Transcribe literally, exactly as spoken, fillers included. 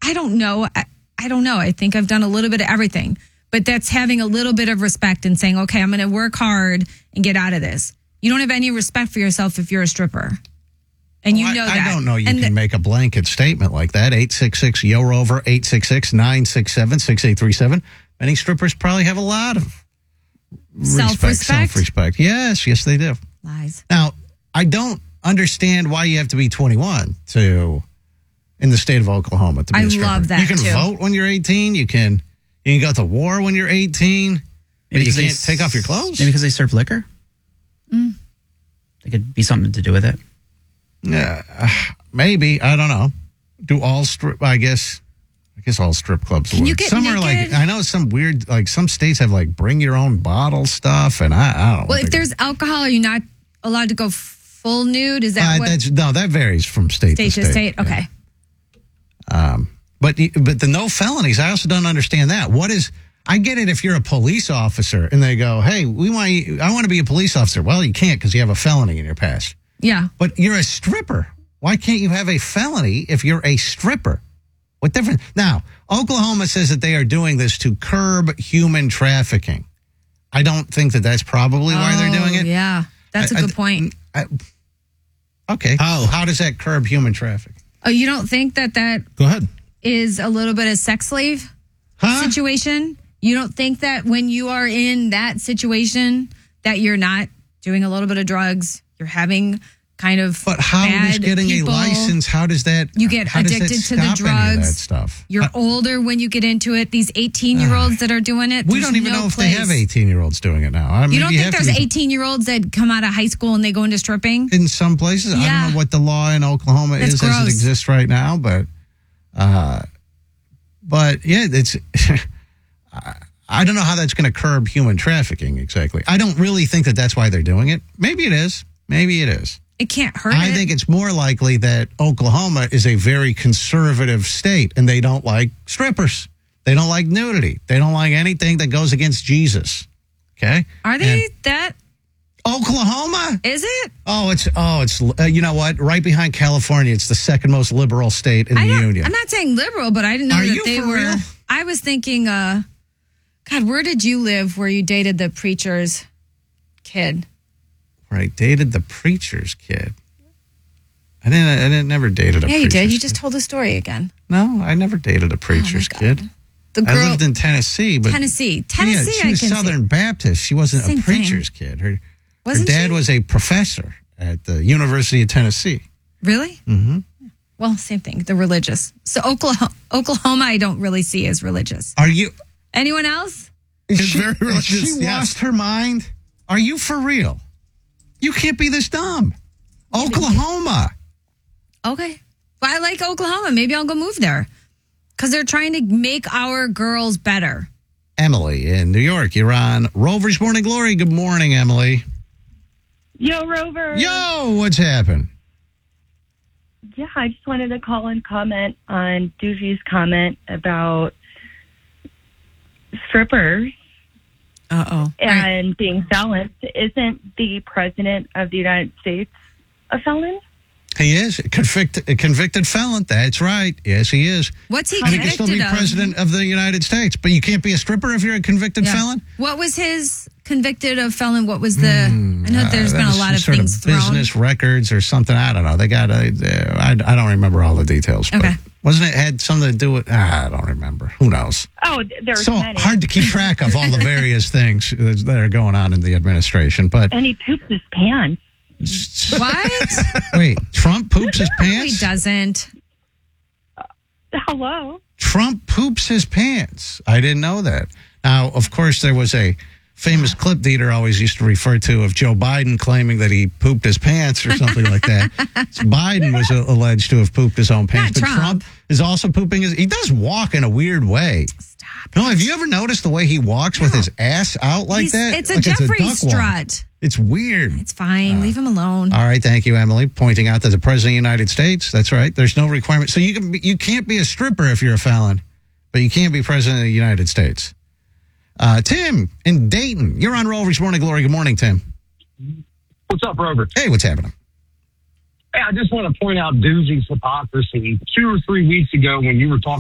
I don't know. I, I don't know. I think I've done a little bit of everything. But that's having a little bit of respect and saying, okay, I'm going to work hard and get out of this. You don't have any respect for yourself if you're a stripper. And you well, know I, that. I don't know you and can the, make a blanket statement like that. eight six six, Y O R O V E R, eight six six, nine six seven, six eight three seven. Many strippers probably have a lot of self-respect. Respect, self-respect. Yes, yes, they do. Lies. Now, I don't understand why you have to be twenty-one to, in the state of Oklahoma, to be I a stripper. love that, You can too. vote when you're eighteen. You can, you can go to war when you're eighteen. But Maybe you because can't they take off your clothes? Maybe because they serve liquor? Mm. There could be something to do with it. Yeah, uh, maybe. I don't know. Do all strip, I guess, I guess all strip clubs Can work. you get Some are naked? like, I know some weird, like some states have like bring your own bottle stuff. And I, I don't know. Well, if there's alcohol, are you not allowed to go full nude? Is that uh, what? that's, no, that varies from state, State to to state. state? Okay. Um, but but the no felonies, I also don't understand that. What is? I get it if you're a police officer and they go, "Hey, we want you, I want to be a police officer." Well, you can't because you have a felony in your past. Yeah. But you're a stripper. Why can't you have a felony if you're a stripper? What difference? Now, Oklahoma says that they are doing this to curb human trafficking. I don't think that that's probably why they're doing it. Oh, yeah, that's a I- good I- point. I, okay. How how does that curb human trafficking? Oh, you don't think that that Go ahead. is a little bit of sex slave Huh? situation? You don't think that when you are in that situation that you're not doing a little bit of drugs, you're having kind of But how bad does getting people, a license? How does that? You get how does that addicted to the stop any of drugs. that stuff. You're Uh, older when you get into it. These eighteen-year-olds that are doing it. we there's don't even no know if place. they have eighteen-year-olds doing it now. I mean, You don't you think have to there's be- eighteen-year-olds that come out of high school and they go into stripping? in some places? I Yeah. don't know what the law in Oklahoma That's is as gross. it exists right now, but, uh, but yeah, it's. I- I don't know how that's going to curb human trafficking exactly. I don't really think that that's why they're doing it. Maybe it is. Maybe it is. It can't hurt I it. think it's more likely that Oklahoma is a very conservative state and they don't like strippers. They don't like nudity. They don't like anything that goes against Jesus. Okay? Are they And that? Oklahoma? Is it? Oh, it's, oh, it's, uh, you know what? Right behind California, it's the second most liberal state in I the don't, union. I'm not saying liberal, but I didn't know Are that you they for were. real? I was thinking, uh, God, where did you live where you dated the preacher's kid? Right, dated the preacher's kid. I didn't, I didn't never dated a Yeah, preacher's you did. You kid. just told the story again. No, I never dated a preacher's God. kid. The I girl, lived in Tennessee, but Tennessee, Tennessee. yeah, she I was can Southern see. Baptist. She wasn't Same a thing. preacher's kid. Her, her Wasn't dad she? was a professor at the University of Tennessee. Really? Mm-hmm. Well, same thing. The religious. So Oklahoma, Oklahoma, I don't really see as religious. Are you? Anyone else? Is It's she, very has religious, she yes. lost her mind? Are you for real? You can't be this dumb. Oklahoma. Okay. Well, I like Oklahoma. Maybe I'll go move there because they're trying to make our girls better. Emily in New York. You're on Rover's Morning Glory. Good morning, Emily. Yo, Rover. Yo, what's happened? Yeah, I just wanted to call and comment on Doogie's comment about strippers Uh-oh. and being felons. Isn't the President of the United States a felon? He is a convicted, a convicted felon. That's right. Yes, he is. What's he I think you still convicted be of? president of the United States, but you can't be a stripper if you're a convicted Yeah. felon. What was his convicted of felon? What was the? I know there's Uh, been that a was lot some of sort things of thrown. business records or something. I don't know. They got a. Uh, I, I don't remember all the details. But Okay. wasn't it had something to do with? Ah, I don't remember. Who knows? Oh, there's So many. hard to keep track of all the various things that are going on in the administration. But And he poops his pants. What? wait, Trump poops his He pants? doesn't. Hello? Trump poops his pants. I didn't know that. Now, of course, there was a famous clip Dieter always used to refer to of Joe Biden claiming that he pooped his pants or something like that. So Biden was uh, alleged to have pooped his own pants. Not but Trump. Trump is also pooping his... He does walk in a weird way. Stop. No, have you ever noticed the way he walks with his ass out like He's- that? It's a Like Jeffrey duck walk. strut. It's weird. It's fine. Leave him alone. All right, thank you, Emily, pointing out that the president of the United States, that's right, there's no requirement. So you can be, you can't be a stripper if you're a felon, but you can't be president of the United States. Uh, Tim in Dayton, you're on Rover's Morning Glory. Good morning, Tim. What's up, Rover? Hey, what's happening? Hey, I just want to point out Doogie's hypocrisy. Two or three weeks ago when you were talking